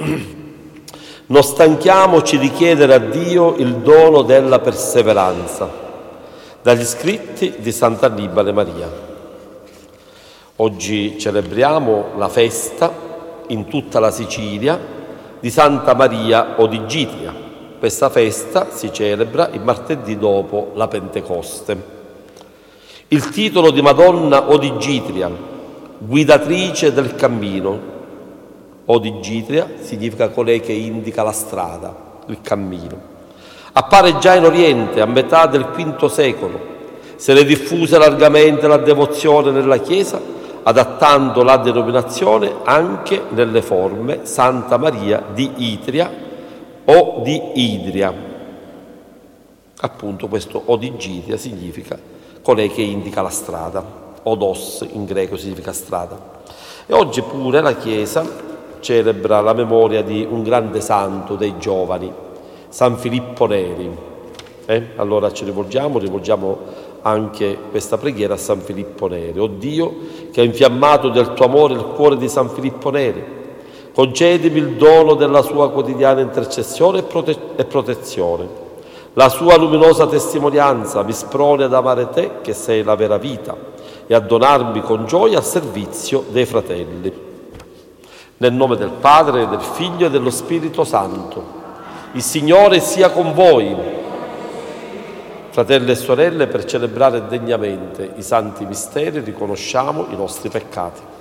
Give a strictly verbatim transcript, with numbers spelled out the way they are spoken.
Non stanchiamoci di chiedere a Dio il dono della perseveranza. Dagli scritti di Sant'Annibale Maria. Oggi celebriamo la festa in tutta la Sicilia di Santa Maria Odigitria. Questa festa si celebra il martedì dopo la Pentecoste. Il titolo di Madonna Odigitria, guidatrice del cammino. Odigitria significa colei che indica la strada, il cammino. Appare già in Oriente a metà del quinto secolo. Se ne diffuse largamente la devozione nella Chiesa, adattando la denominazione anche nelle forme Santa Maria di Itria o di Idria. Appunto questo Odigitria significa colei che indica la strada. Odos in greco significa strada. E oggi pure la Chiesa celebra la memoria di un grande santo dei giovani, San Filippo Neri. Eh? Allora ci rivolgiamo, rivolgiamo anche questa preghiera a San Filippo Neri. O Dio, che ha infiammato del tuo amore il cuore di San Filippo Neri, concedimi il dono della sua quotidiana intercessione e, prote- e protezione. La sua luminosa testimonianza mi sprone ad amare te, che sei la vera vita, e a donarmi con gioia al servizio dei fratelli. Nel nome del Padre, del Figlio e dello Spirito Santo. Il Signore sia con voi. Fratelli e sorelle, per celebrare degnamente i santi misteri riconosciamo i nostri peccati.